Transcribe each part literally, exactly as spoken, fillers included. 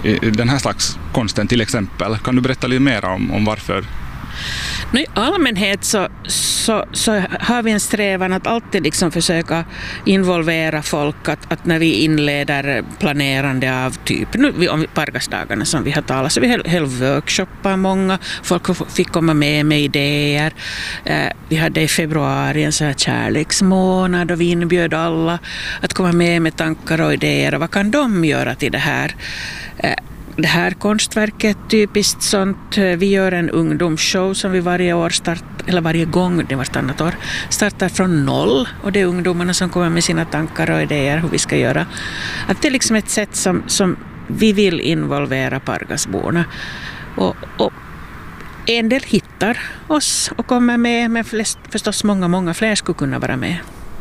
i den här slags konsten till exempel. Kan du berätta lite mer om, om varför? No, i allmänhet så, så, så har vi en strävan att alltid liksom försöka involvera folk, att, att när vi inleder planerande av typ, nu om Pargasdagarna som vi har talat, så vi höll workshoppar många, folk fick komma med med idéer. Eh, vi hade i februari en sån här kärleksmånad och vi inbjöd alla att komma med med tankar och idéer och vad kan de göra till det här. Eh, Det här konstverket är typiskt sånt. Vi gör en ungdomsshow som vi varje år start, eller varje gång, det var vartannat år, startar från noll. Och det är ungdomarna som kommer med sina tankar och idéer hur vi ska göra. Att det är liksom ett sätt som, som vi vill involvera Pargasborna. Och, och en del hittar oss och kommer med, men flest, förstås många, många fler skulle kunna vara med.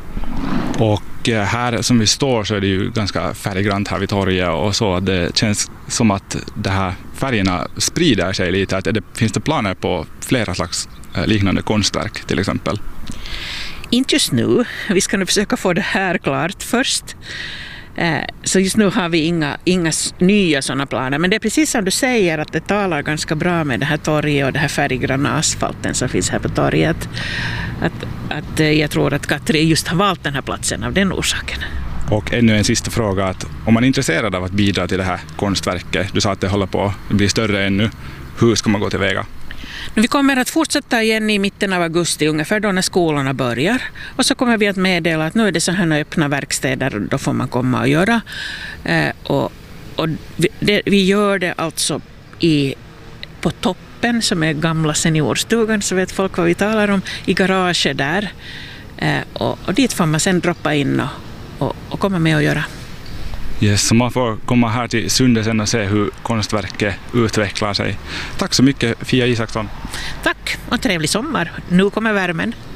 Och här som vi står så är det ju ganska färggrant här vid torget och så. Det känns som att de här färgerna sprider sig lite. Att det, finns det planer på flera slags liknande konstverk till exempel? Inte just nu. Vi ska nu försöka få det här klart först. Så just nu har vi inga, inga nya sådana planer. Men det är precis som du säger att det talar ganska bra med det här torget och det här färggranna asfalten som finns här på torget. Att, att jag tror att Katri just har valt den här platsen av den orsaken. Och ännu en sista fråga. Att om man är intresserad av att bidra till det här konstverket, du sa att det håller på att bli större ännu. Hur ska man gå tillväga? Vi kommer att fortsätta igen i mitten av augusti ungefär då när skolorna börjar. Och så kommer vi att meddela att nu är det så här öppna verkstäder, då får man komma och göra. Eh, och och vi, det, vi gör det alltså i, på toppen som är gamla seniorstugan, så vet folk vad vi talar om, i garaget där. Eh, och, och dit får man sen droppa in och, och, och komma med och göra. Yes, så man får komma här till Sunde sen och se hur konstverket utvecklar sig. Tack så mycket, Fia Isaksson. Tack och trevlig sommar. Nu kommer värmen.